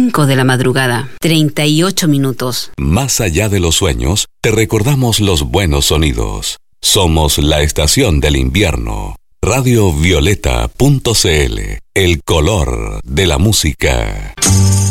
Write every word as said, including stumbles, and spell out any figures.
cinco de la madrugada, treinta y ocho minutos. Más allá de los sueños, te recordamos los buenos sonidos. Somos la estación del invierno. Radio Violeta punto c l, el color de la música.